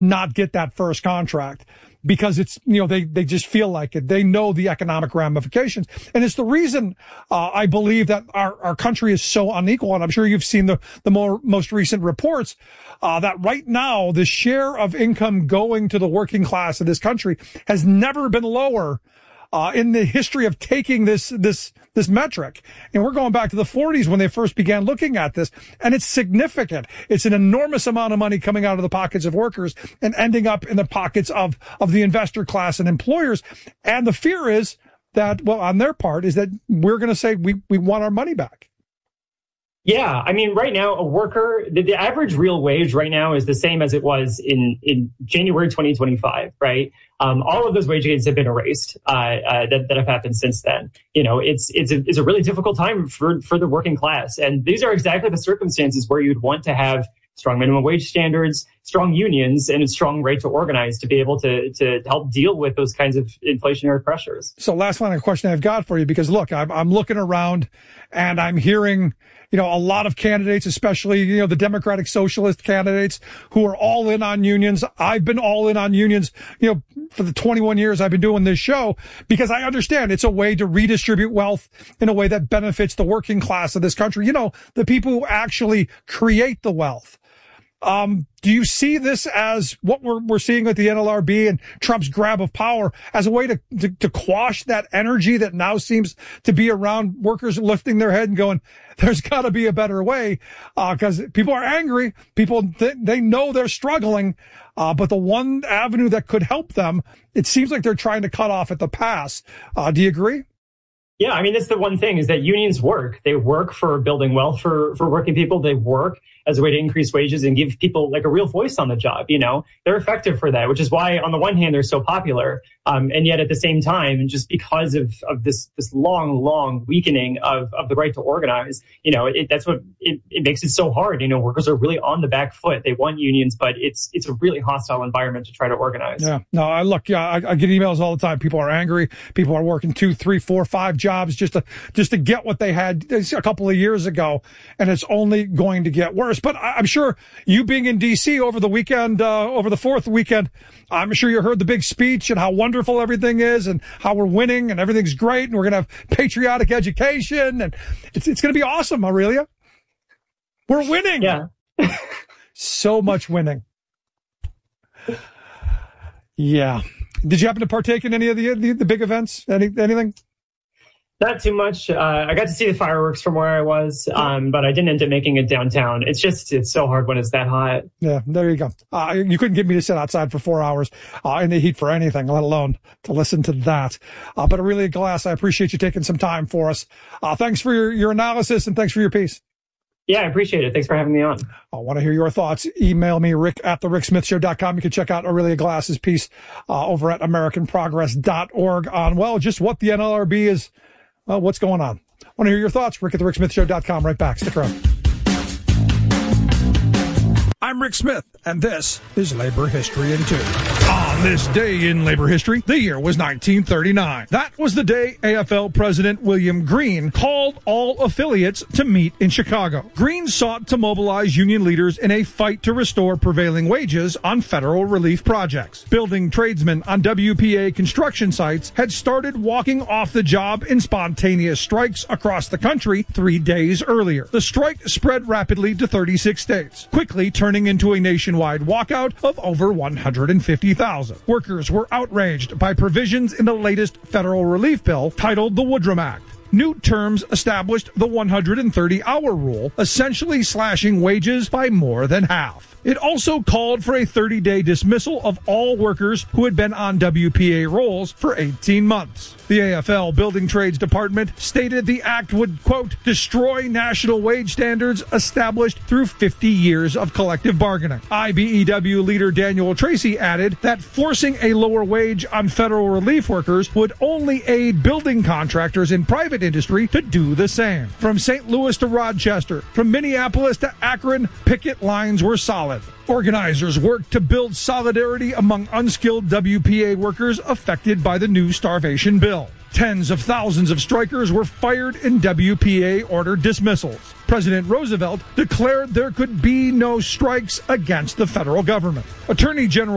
not get that first contract because it's, they just feel like it. They know the economic ramifications. And it's the reason, I believe that our country is so unequal. And I'm sure you've seen the most recent reports, that right now the share of income going to the working class of this country has never been lower in the history of taking this metric. And we're going back to the 40s when they first began looking at this. And it's significant. It's an enormous amount of money coming out of the pockets of workers and ending up in the pockets of the investor class and employers. And the fear is that, well, on their part, is that we're going to say we want our money back. Yeah, I mean, right now, a worker, the average real wage right now is the same as it was in January 2025, right? All of those wage gains have been erased that have happened since then. It's a really difficult time for the working class, and these are exactly the circumstances where you'd want to have strong minimum wage standards, strong unions, and a strong right to organize to be able to help deal with those kinds of inflationary pressures. So last final question I've got for you, because look, I'm looking around and I'm hearing, a lot of candidates, especially, the Democratic Socialist candidates who are all in on unions. I've been all in on unions, for the 21 years I've been doing this show, because I understand it's a way to redistribute wealth in a way that benefits the working class of this country. The people who actually create the wealth. Do you see this as what we're seeing with the NLRB and Trump's grab of power as a way to quash that energy that now seems to be around workers lifting their head and going, there's got to be a better way, because people are angry. People, they know they're struggling, but the one avenue that could help them, it seems like they're trying to cut off at the pass. Do you agree? Yeah, I mean, that's the one thing is that unions work. They work for building wealth for working people. They work as a way to increase wages and give people like a real voice on the job. They're effective for that, which is why on the one hand, they're so popular. And yet at the same time, just because of this long weakening of the right to organize, that's what it makes it so hard. Workers are really on the back foot. They want unions, but it's a really hostile environment to try to organize. Yeah, no, I get emails all the time. People are angry. People are working 2, 3, 4, 5 jobs just to get what they had a couple of years ago. And it's only going to get worse. But I'm sure you being in D.C. over the weekend, over the 4th weekend, I'm sure you heard the big speech and how wonderful everything is and how we're winning and everything's great and we're going to have patriotic education and it's going to be awesome, Aurelia. We're winning. Yeah. So much winning. Yeah. Did you happen to partake in any of the big events? Anything? Not too much. I got to see the fireworks from where I was, but I didn't end up making it downtown. It's so hard when it's that hot. Yeah, there you go. You couldn't get me to sit outside for 4 hours in the heat for anything, let alone to listen to that. But Aurelia Glass, I appreciate you taking some time for us. Thanks for your analysis and thanks for your piece. Yeah, I appreciate it. Thanks for having me on. I want to hear your thoughts. Email me, rick@thericksmithshow.com. You can check out Aurelia Glass's piece over at AmericanProgress.org on, just what the NLRB is. What's going on? I want to hear your thoughts. Rick@thericksmithshow.com. Right back. Stick around. I'm Rick Smith, and this is Labor History in 2. On this day in labor history, the year was 1939. That was the day AFL President William Green called all affiliates to meet in Chicago. Green sought to mobilize union leaders in a fight to restore prevailing wages on federal relief projects. Building tradesmen on WPA construction sites had started walking off the job in spontaneous strikes across the country 3 days earlier. The strike spread rapidly to 36 states, quickly turning into a nationwide walkout of over 150,000. Workers were outraged by provisions in the latest federal relief bill titled the Woodrum Act. New terms established the 130-hour rule, essentially slashing wages by more than half. It also called for a 30-day dismissal of all workers who had been on WPA rolls for 18 months. The AFL Building Trades Department stated the act would, quote, destroy national wage standards established through 50 years of collective bargaining. IBEW leader Daniel Tracy added that forcing a lower wage on federal relief workers would only aid building contractors in private industry to do the same. From St. Louis to Rochester, from Minneapolis to Akron, picket lines were solid. Organizers worked to build solidarity among unskilled WPA workers affected by the new starvation bill. Tens of thousands of strikers were fired in WPA-ordered dismissals. President Roosevelt declared there could be no strikes against the federal government. Attorney General